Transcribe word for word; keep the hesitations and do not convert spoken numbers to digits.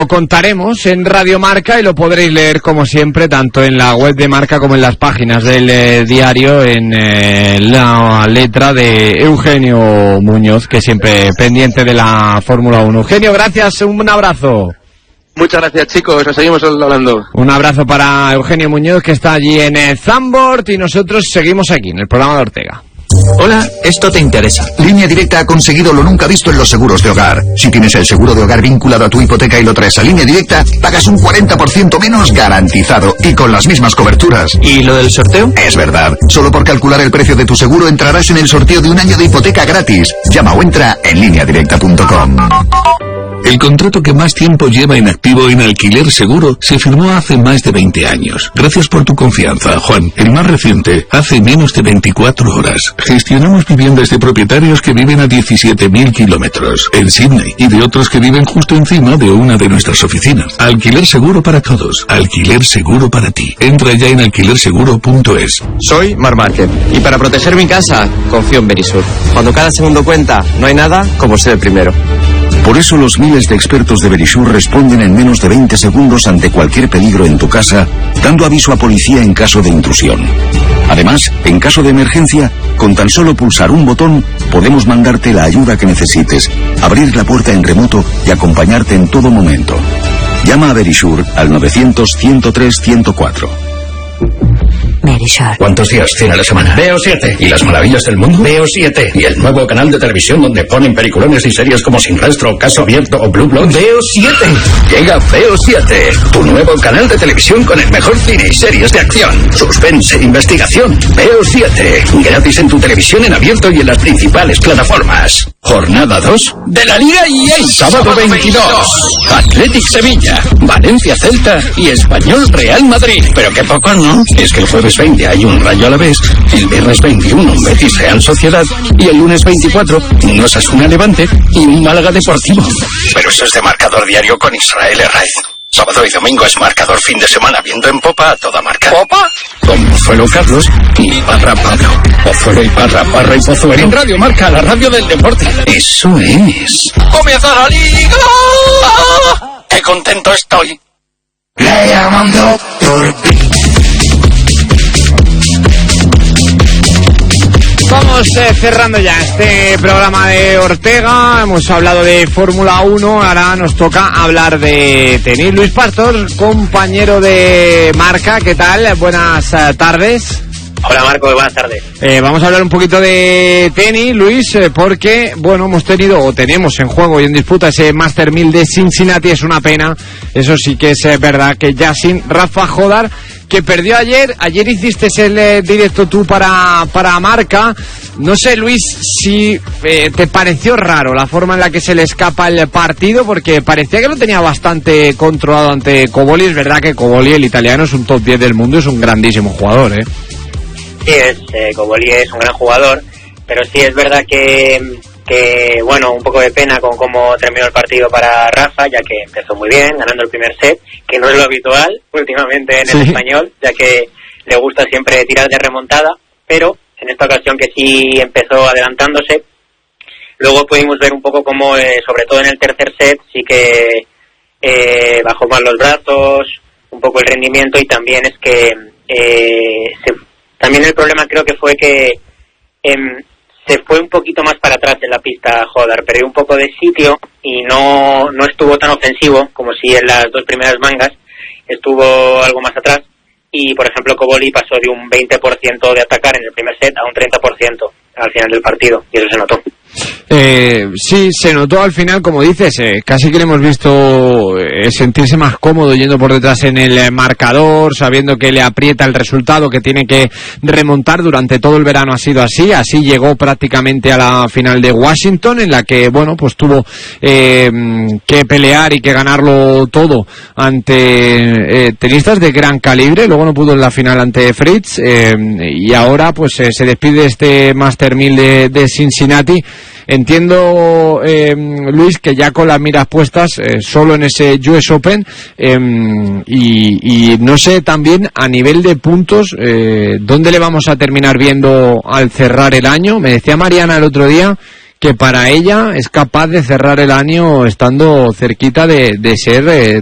Lo contaremos en Radio Marca y lo podréis leer como siempre tanto en la web de Marca como en las páginas del eh, diario en eh, la letra de Eugenio Muñoz, que siempre pendiente de la Fórmula uno. Eugenio, gracias, un abrazo. Muchas gracias, chicos, nos seguimos hablando. Un abrazo para Eugenio Muñoz, que está allí en el Zandvoort, y nosotros seguimos aquí en el programa de Ortega. Hola, esto te interesa. Línea Directa ha conseguido lo nunca visto en los seguros de hogar. Si tienes el seguro de hogar vinculado a tu hipoteca y lo traes a Línea Directa, pagas un cuarenta por ciento menos garantizado y con las mismas coberturas. ¿Y lo del sorteo? Es verdad. Solo por calcular el precio de tu seguro entrarás en el sorteo de un año de hipoteca gratis. Llama o entra en línea directa punto com. El contrato que más tiempo lleva en activo en Alquiler Seguro se firmó hace más de veinte años. Gracias por tu confianza, Juan. El más reciente, hace menos de veinticuatro horas. Gestionamos viviendas de propietarios que viven a diecisiete mil kilómetros en Sydney y de otros que viven justo encima de una de nuestras oficinas. Alquiler Seguro para todos. Alquiler Seguro para ti. Entra ya en alquiler seguro punto es. Soy Mar Márquez y para proteger mi casa confío en Verisur. Cuando cada segundo cuenta, no hay nada como ser el primero. Por eso los miles de expertos de Verisur responden en menos de veinte segundos ante cualquier peligro en tu casa, dando aviso a policía en caso de intrusión. Además, en caso de emergencia, con tan solo pulsar un botón, podemos mandarte la ayuda que necesites, abrir la puerta en remoto y acompañarte en todo momento. Llama a Verisur al novecientos, ciento tres, ciento cuatro. Verisur. ¿Cuántos días tiene la semana? Veo siete. ¿Y las maravillas del mundo? Veo siete. ¿Y el nuevo canal de televisión donde ponen peliculones y series como Sin Rastro, Caso Abierto o Blue Bloods? Veo siete. Llega Veo siete, tu nuevo canal de televisión con el mejor cine y series de acción, suspense e investigación. Veo siete, gratis en tu televisión en abierto y en las principales plataformas. Jornada dos de la Liga E A. Sábado veintidós. Athletic Sevilla, Valencia Celta y Español Real Madrid. Pero qué poco, ¿no? Es que el jueves veinte hay un Rayo Alavés, el viernes veintiuno un Betis Real Sociedad y el lunes veinticuatro un Osasuna Levante y un Málaga Deportivo. Pero eso es de marcador diario con Israel Herraiz. Sábado y domingo es marcador fin de semana, viendo en Popa a toda marca. ¿Popa? Con Pozuelo Carlos y Parra Pablo. Pozuelo y Parra, Parra y Pozuelo. En Radio Marca, la radio del deporte. Eso es. ¡Comienza la Liga! ¡Qué contento estoy! Le llaman Doctor B. Vamos eh, cerrando ya este programa de Ortega. Hemos hablado de Fórmula uno, ahora nos toca hablar de tenis. Luis Pastor, compañero de Marca, ¿qué tal? Buenas eh, tardes. Hola Marco, buenas tardes. Eh, vamos a hablar un poquito de tenis, Luis, eh, porque, bueno, hemos tenido o tenemos en juego y en disputa ese Master mil de Cincinnati. Es una pena, eso sí que es eh, verdad, que ya sin Rafa Jodar, que perdió ayer. Ayer hiciste el eh, directo tú para, para Marca. No sé, Luis, si eh, te pareció raro la forma en la que se le escapa el partido, porque parecía que lo tenía bastante controlado ante Cobolli. Es verdad que Cobolli, el italiano, es un top diez del mundo, es un grandísimo jugador, ¿eh? Sí, es, eh, Cobolli es un gran jugador, pero sí es verdad que, que, bueno, un poco de pena con cómo terminó el partido para Rafa, ya que empezó muy bien, ganando el primer set, que no es lo habitual últimamente en el sí. español, ya que le gusta siempre tirar de remontada, pero en esta ocasión que sí empezó adelantándose. Luego pudimos ver un poco cómo, eh, sobre todo en el tercer set, sí que eh, bajó más los brazos, un poco el rendimiento, y también es que eh, se También el problema creo que fue que eh, se fue un poquito más para atrás en la pista Jodar, perdió un poco de sitio y no, no estuvo tan ofensivo como si en las dos primeras mangas, estuvo algo más atrás, y por ejemplo Cobolli pasó de un veinte por ciento de atacar en el primer set a un treinta por ciento al final del partido, y eso se notó. Eh, sí, se notó al final, como dices, eh, casi que le hemos visto eh, sentirse más cómodo yendo por detrás en el eh, marcador, sabiendo que le aprieta el resultado, que tiene que remontar. Durante todo el verano ha sido así, así llegó prácticamente a la final de Washington, en la que, bueno, pues tuvo eh, que pelear y que ganarlo todo ante eh, tenistas de gran calibre. Luego no pudo en la final ante Fritz, eh, y ahora pues eh, se despide este Master mil de, de Cincinnati. Entiendo, eh, Luis, que ya con las miras puestas eh, solo en ese U S Open, eh, y, y no sé también a nivel de puntos eh, dónde le vamos a terminar viendo al cerrar el año. Me decía Mariana el otro día que para ella es capaz de cerrar el año estando cerquita de, de ser eh,